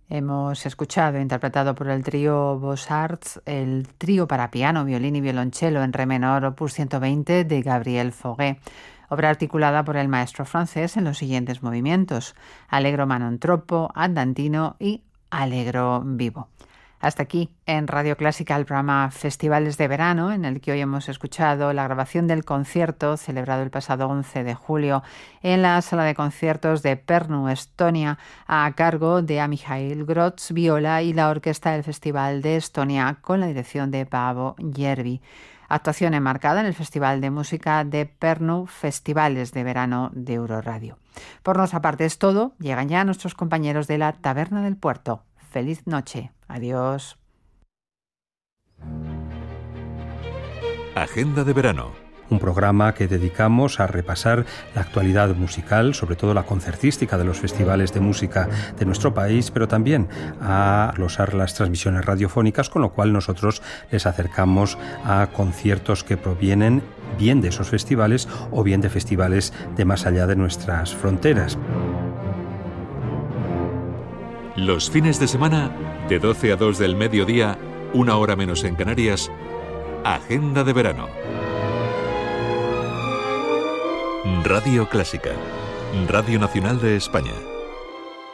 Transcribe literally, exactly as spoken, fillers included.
Hemos escuchado, interpretado por el trío Beaux-Arts, el trío para piano, violín y violonchelo en re menor opus ciento veinte de Gabriel Fauré, obra articulada por el maestro francés en los siguientes movimientos: Allegro manon troppo, andantino y Allegro vivo. Hasta aquí, en Radio Clásica, el programa Festivales de Verano, en el que hoy hemos escuchado la grabación del concierto celebrado el pasado once de julio en la sala de conciertos de Pärnu, Estonia, a cargo de Amihail Grots, viola, y la orquesta del Festival de Estonia, con la dirección de Paavo Järvi. Actuación enmarcada en el Festival de Música de Pärnu, Festivales de Verano de Euroradio. Por nuestra parte es todo. Llegan ya nuestros compañeros de la Taberna del Puerto. Feliz noche. Adiós. Agenda de verano. Un programa que dedicamos a repasar la actualidad musical, sobre todo la concertística de los festivales de música de nuestro país, pero también a glosar las transmisiones radiofónicas, con lo cual nosotros les acercamos a conciertos que provienen bien de esos festivales o bien de festivales de más allá de nuestras fronteras. Los fines de semana, de doce a dos del mediodía, una hora menos en Canarias, Agenda de verano. Radio Clásica, Radio Nacional de España.